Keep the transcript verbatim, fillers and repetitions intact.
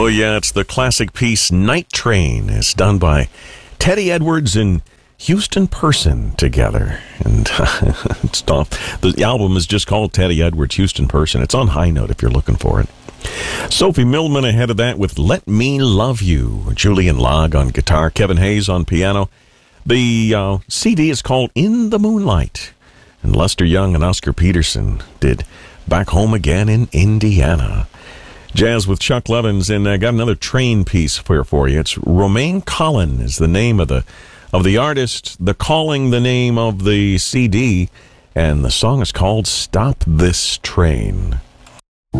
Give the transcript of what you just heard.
Oh, yeah, it's the classic piece Night Train. It's done by Teddy Edwards and Houston Person together. And uh, it's not, the album is just called Teddy Edwards, Houston Person. It's on High Note if you're looking for it. Sophie Millman ahead of that with Let Me Love You. Julian Log on guitar, Kevin Hayes on piano. The uh, C D is called In the Moonlight. And Lester Young and Oscar Peterson did Back Home Again in Indiana. Jazz with Chuck Levins, and I uh, got another train piece for, for you. It's Romaine Collin is the name of the of the artist, the calling the name of the C D, and the song is called Stop This Train.